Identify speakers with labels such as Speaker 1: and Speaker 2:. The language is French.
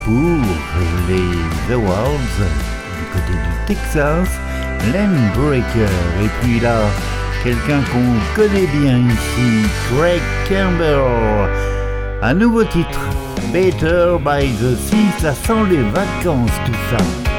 Speaker 1: Pour les Awards du côté du Texas, Landbreaker. Et puis là, quelqu'un qu'on connaît bien ici, Craig Campbell. Un nouveau titre, Better by the Sea, ça sent les vacances tout ça.